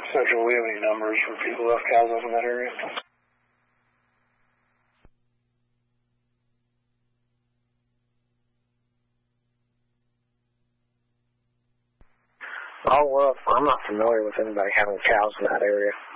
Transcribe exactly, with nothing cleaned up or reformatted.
So do we have any numbers for people who have cows up in that area? Oh, well, I'm not familiar with anybody having cows in that area.